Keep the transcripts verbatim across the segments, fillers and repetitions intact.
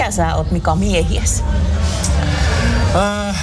Mikä sä oot, Mika, miehies? Äh,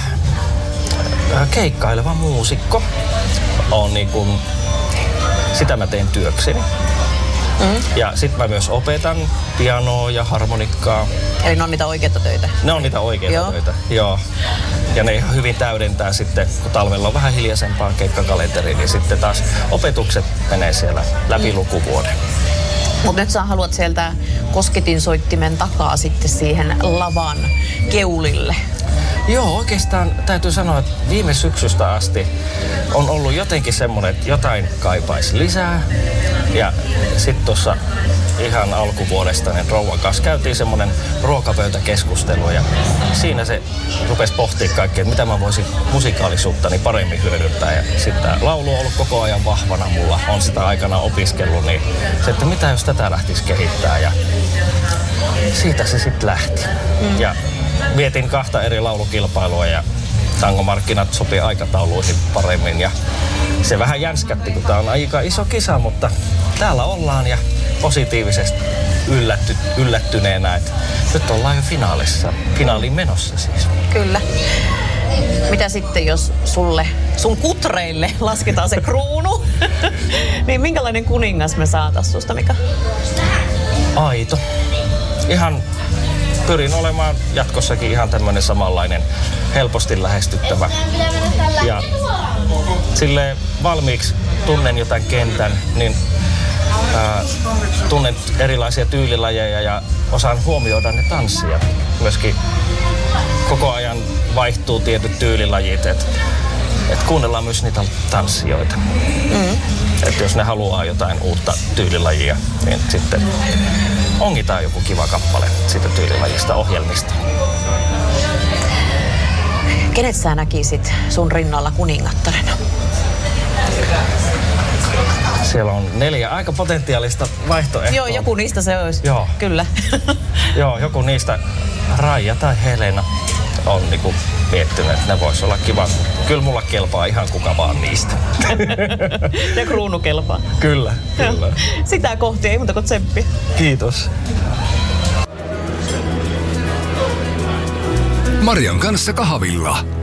keikkaileva muusikko. On niin kuin, sitä mä teen työkseni. Mm. Ja sit mä myös opetan pianoa ja harmonikkaa. Eli ne on niitä oikeita töitä? Ne on niitä oikeita Joo. töitä, joo. Ja ne hyvin täydentää sitten, kun talvella on vähän hiljaisempaa keikkakalenteri, niin sitten taas opetukset menee siellä läpi mm. lukuvuoden. Mutta nyt sä haluat sieltä kosketinsoittimen takaa sitten siihen lavan keulille. Joo, oikeastaan täytyy sanoa, että viime syksystä asti on ollut jotenkin semmoinen, että jotain kaipaisi lisää. Ja sitten tuossa ihan alkuvuodesta niin rouvan kanssa käytiin semmoinen ruokapöytäkeskustelu ja siinä se rupesi pohtimaan kaikkea, että mitä mä voisin musikaalisuuttani paremmin hyödyntää. Ja sitten tämä laulu on ollut koko ajan vahvana mulla, on sitä aikana opiskellut, niin se, että mitä jos tätä lähtisi kehittää ja siitä se sitten lähti. Mm. Ja mietin kahta eri laulukilpailua ja tangomarkkinat sopii aikatauluihin paremmin ja se vähän jänskätti, kun tää on aika iso kisa, mutta täällä ollaan ja positiivisesti yllätty, yllättyneenä, että nyt ollaan jo finaalissa, finaaliin menossa siis. Kyllä. Mitä sitten, jos sulle, sun kutreille lasketaan se kruunu, niin minkälainen kuningas me saatais susta, Mika? Aito. Ihan pyrin olemaan jatkossakin ihan tämmönen samanlainen, helposti lähestyttävä. Ja silleen valmiiksi tunnen jotain kentän, niin ää, tunnen erilaisia tyylilajeja ja osaan huomioida ne tanssijat. Myöskin koko ajan vaihtuu tietyt tyylilajit, että et kuunnellaan myös niitä tanssijoita. Mm. Että jos ne haluaa jotain uutta tyylilajia, niin sitten ongitaan joku kiva kappale siitä tyylilajista ohjelmista. Kenet sä näkisit sun rinnalla kuningattarena? Siellä on neljä aika potentiaalista vaihtoehtoa. Joo, joku niistä se olisi. Joo. Kyllä. Joo, joku niistä, Raija tai Helena, on niinku miettinyt, että ne vois olla kiva. Kyllä mulla kelpaa ihan kuka vaan niistä. Ja kruunu kelpaa. Kyllä, kyllä. Sitä kohti, ei muuta kuin tsemppi. Kiitos. Marian kanssa kahvilla.